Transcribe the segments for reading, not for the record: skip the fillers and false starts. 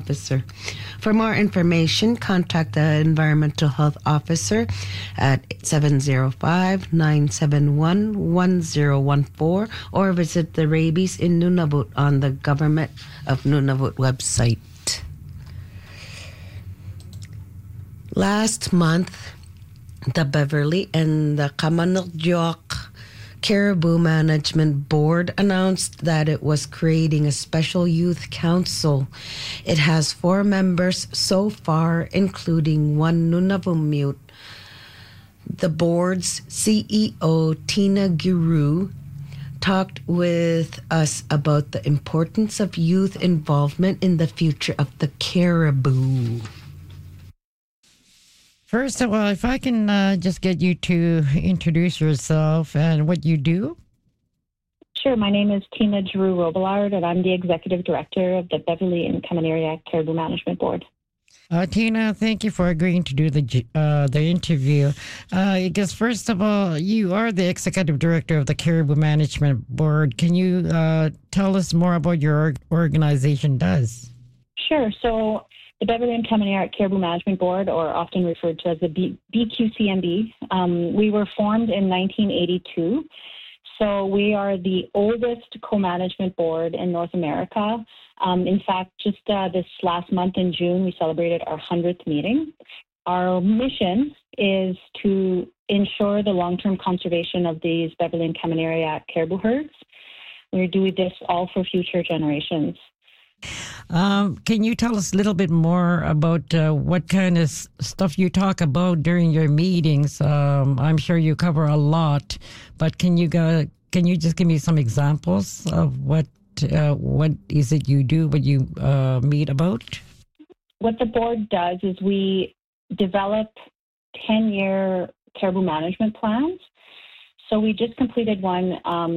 Officer. For more information, contact the Environmental Health Officer at 705-971-1014 or visit the Rabies in Nunavut on the Government of Nunavut website. Last month, the Beverly and the Kamaniljuak Caribou Management Board announced that it was creating a special youth council. It has 4 members so far, including one Nunavummiut. The board's CEO, Tina Giroux, talked with us about the importance of youth involvement in the future of the caribou. First of all, if I can just get you to introduce yourself and what you do. Sure. My name is Tina Giroux Robillard, and I'm the Executive Director of the Beverly and Kamanariak Caribou Management Board. Tina, thank you for agreeing to do the interview. I guess, first of all, you are the Executive Director of the Caribou Management Board. Can you tell us more about what your organization does? Sure. So the Beverly and Kamanariak Caribou Management Board, or often referred to as the BQCMB, we were formed in 1982. So we are the oldest co-management board in North America. In fact, just this last month in June, we celebrated our 100th meeting. Our mission is to ensure the long-term conservation of these Beverly and Kamanariak caribou herds. We're doing this all for future generations. Can you tell us a little bit more about what kind of stuff you talk about during your meetings? I'm sure you cover a lot, but can you just give me some examples of what is it you do, what you meet about? What the board does is we develop 10-year caribou management plans. So we just completed one.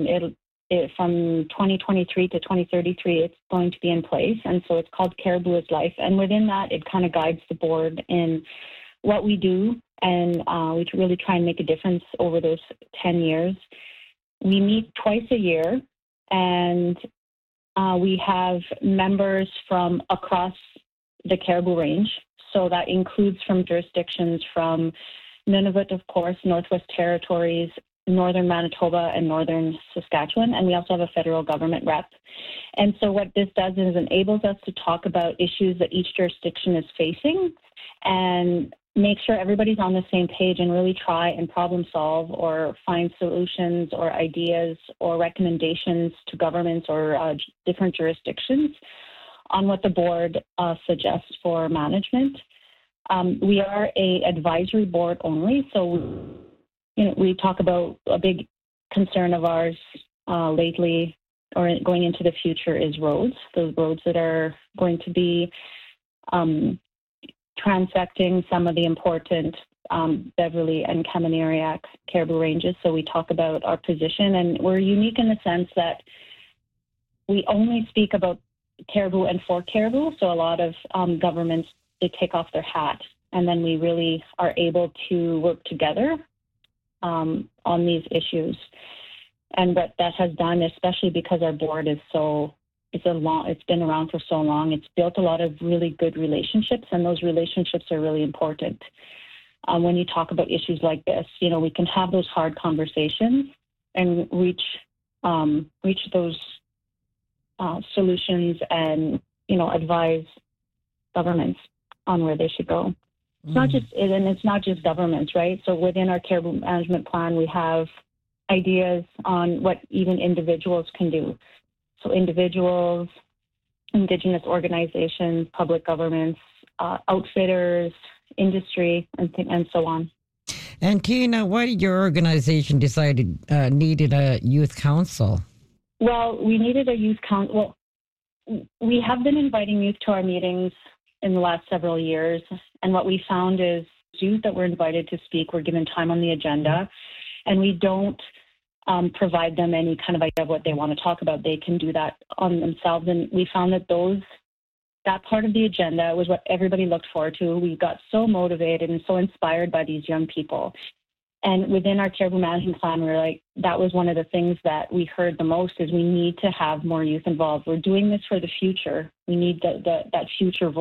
From 2023 to 2033, it's going to be in place. And so it's called Caribou is Life. And within that, it kind of guides the board in what we do. And we really try and make a difference over those 10 years. We meet twice a year, and we have members from across the caribou range. So that includes from jurisdictions from Nunavut, of course, Northwest Territories, Northern Manitoba, and Northern Saskatchewan, and we also have a federal government rep. And so what this does is enables us to talk about issues that each jurisdiction is facing and make sure everybody's on the same page and really try and problem solve or find solutions or ideas or recommendations to governments or different jurisdictions on what the board suggests for management. We are an advisory board only, so we talk about a big concern of ours lately or going into the future is roads, those roads that are going to be transecting some of the important Beverly and Kamanariak caribou ranges. So we talk about our position, and we're unique in the sense that we only speak about caribou and for caribou. So a lot of governments, they take off their hat, and then we really are able to work together on these issues. And what that has done, especially because our board is it's been around for so long, it's built a lot of really good relationships, and those relationships are really important. When you talk about issues like this, we can have those hard conversations and reach those solutions and, advise governments on where they should go. It's not just governments, right? So within our caribou management plan, we have ideas on what even individuals can do. So individuals, Indigenous organizations, public governments, outfitters, industry, and so on. And Tina, why did your organization decided needed a youth council? Well, we needed a youth council. Well, we have been inviting youth to our meetings in the last several years. And what we found is youth that were invited to speak were given time on the agenda, and we don't provide them any kind of idea of what they want to talk about. They can do that on themselves. And we found that that part of the agenda was what everybody looked forward to. We got so motivated and so inspired by these young people. And within our caribou management plan, we were like, that was one of the things that we heard the most is we need to have more youth involved. We're doing this for the future. We need that future voice.